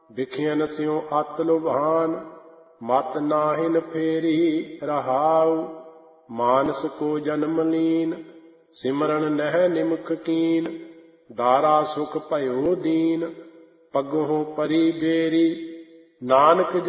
ਬਿਖਿਆਨ ਸਿਉ ਅਤ ਲੁਭਾਨ। ਮਤ ਨਾਹਿਨ ਫੇਰੀ ਰਹਾਉ, ਮਾਨਸ ਕੋ ਜਨਮ ਲੀਨ। ਸਿਮਰਨ ਨਹਿ ਨਿਮਖ ਕੀਨ, ਦਾਰਾ ਸੁਖ ਭਇਓ ਦੀਨ। ਪਗਹੁ ਪਰੀ ਬੇਰੀ, ਨਾਨਕ